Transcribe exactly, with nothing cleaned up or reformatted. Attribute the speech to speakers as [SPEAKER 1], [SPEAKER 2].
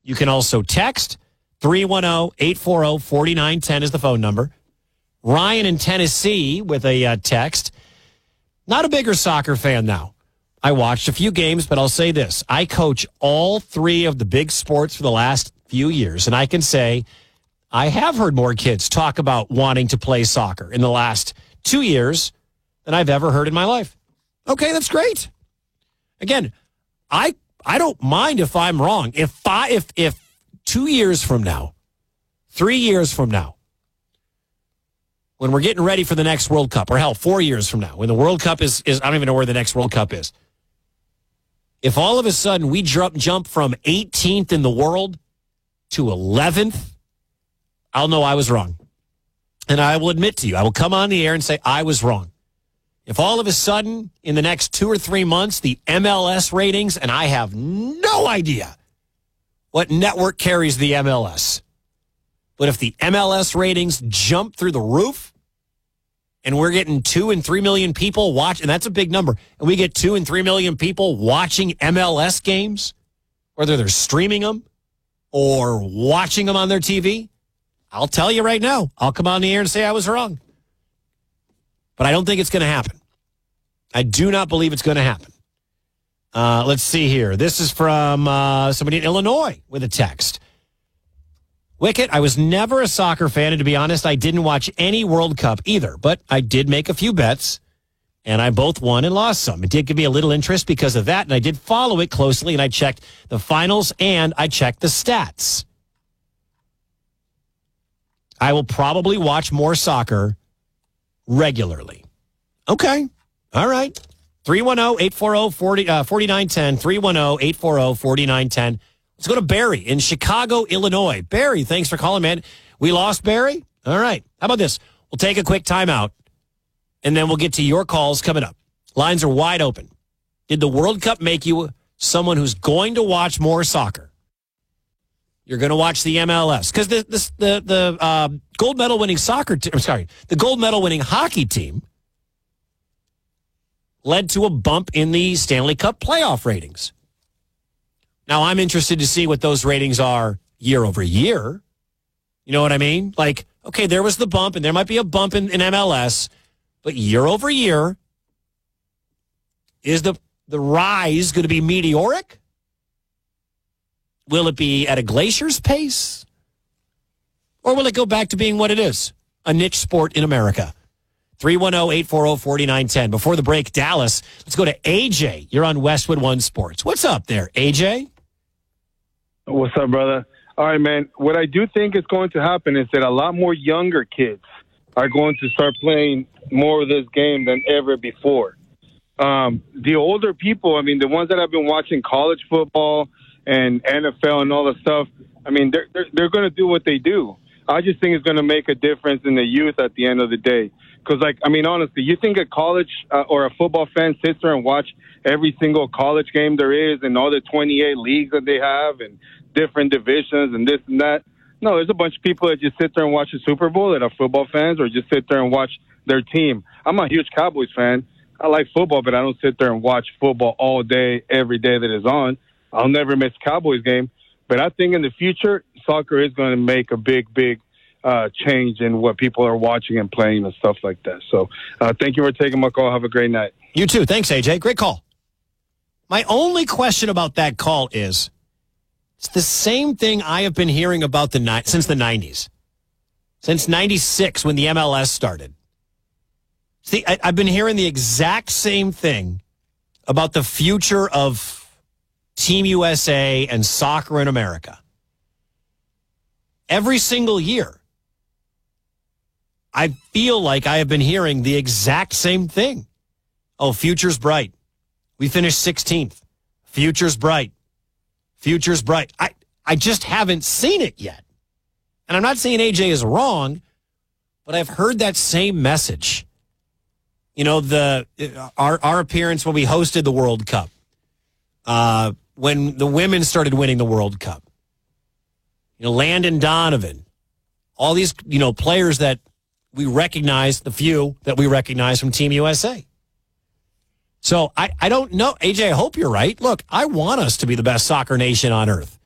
[SPEAKER 1] You can also text three one zero, eight four zero, four nine one zero is the phone number. Ryan in Tennessee with a uh, text. Not a bigger soccer fan now. I watched a few games, but I'll say this. I coach all three of the big sports for the last few years, and I can say I have heard more kids talk about wanting to play soccer in the last two years than I've ever heard in my life. Okay, that's great. Again, I I don't mind if I'm wrong. If I, if if two years from now, three years from now, when we're getting ready for the next World Cup, or hell, four years from now, when the World Cup is, is I don't even know where the next World Cup is. If all of a sudden we jump, jump from eighteenth in the world to eleventh, I'll know I was wrong. And I will admit to you, I will come on the air and say I was wrong. If all of a sudden in the next two or three months, the M L S ratings, and I have no idea what network carries the M L S, but if the M L S ratings jump through the roof and we're getting two and three million people watch, and that's a big number, and we get two and three million people watching M L S games, whether they're streaming them or watching them on their T V, I'll tell you right now, I'll come on the air and say I was wrong. But I don't think it's going to happen. I do not believe it's going to happen. Uh, let's see here. This is from uh, somebody in Illinois with a text. Wicket, I was never a soccer fan, and to be honest, I didn't watch any World Cup either, but I did make a few bets, and I both won and lost some. It did give me a little interest because of that, and I did follow it closely, and I checked the finals, and I checked the stats. I will probably watch more soccer regularly. Okay. All right. three one zero, eight four zero, four nine one zero, three one zero, eight four zero, four nine one zero. Let's go to Barry in Chicago, Illinois. Barry, thanks for calling, man. We lost Barry? All right. How about this? We'll take a quick timeout, and then we'll get to your calls coming up. Lines are wide open. Did the World Cup make you someone who's going to watch more soccer? You're going to watch the M L S. Because the, the, the, the uh, gold medal winning soccer team, sorry, the gold medal winning hockey team led to a bump in the Stanley Cup playoff ratings. Now, I'm interested to see what those ratings are year over year. You know what I mean? Like, okay, there was the bump, and there might be a bump in, in M L S, but year over year, is the, the rise going to be meteoric? Will it be at a glacier's pace? Or will it go back to being what it is, a niche sport in America? three one zero, eight four zero, four nine one zero. Before the break, Dallas, let's go to A J. You're on Westwood One Sports. What's up there, A J?
[SPEAKER 2] What's up, brother? All right, man. What I do think is going to happen is that a lot more younger kids are going to start playing more of this game than ever before. Um, the older people, I mean, the ones that have been watching college football and N F L and all the stuff, I mean, they're, they're, they're going to do what they do. I just think it's going to make a difference in the youth at the end of the day. Because, like, I mean, honestly, you think a college uh, or a football fan sits there and watch every single college game there is and all the twenty-eight leagues that they have and different divisions and this and that? No, there's a bunch of people that just sit there and watch the Super Bowl that are football fans or just sit there and watch their team. I'm a huge Cowboys fan. I like football, but I don't sit there and watch football all day, every day that is on. I'll never miss a Cowboys game. But I think in the future, soccer is going to make a big, big uh, change in what people are watching and playing and stuff like that. So uh, thank you for taking my call. Have a great night.
[SPEAKER 1] You too. Thanks, A J. Great call. My only question about that call is, it's the same thing I have been hearing about the ni- since the nineties. Since ninety-six, when the M L S started. See, I, I've been hearing the exact same thing about the future of Team U S A and soccer in America. Every single year, I feel like I have been hearing the exact same thing. Oh, future's bright. We finished sixteenth. Future's bright. Future's bright. I, I just haven't seen it yet. And I'm not saying A J is wrong, but I've heard that same message. You know, the our our appearance when we hosted the World Cup. Uh, when the women started winning the World Cup. You know, Landon Donovan. All these, you know, players that we recognize, the few that we recognize from Team U S A. So I, I don't know. A J, I hope you're right. Look, I want us to be the best soccer nation on earth.